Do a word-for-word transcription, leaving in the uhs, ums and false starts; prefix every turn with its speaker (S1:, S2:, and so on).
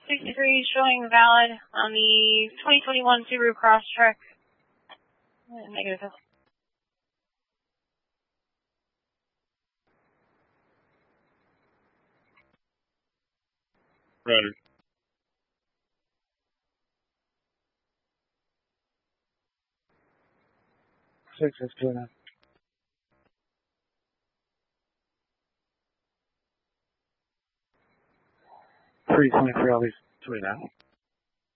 S1: sixty-three showing valid on the twenty twenty-one Subaru Crosstrek. Negative.
S2: Roger.
S3: Six six two nine. Three twenty three. I'll be tweeting out.